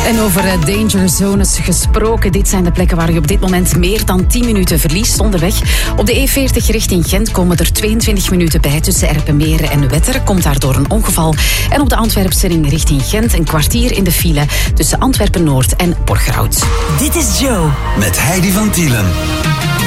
En over danger zones gesproken. Dit zijn de plekken waar je op dit moment meer dan 10 minuten verliest onderweg. Op de E40 richting Gent komen er 22 minuten bij tussen Erpenmeren en Wetter. Komt daardoor een ongeval. En op de Antwerpse ring richting Gent een kwartier in de file tussen Antwerpen-Noord en Borgerhout. Dit is Joe. Met Heidi van Tielen.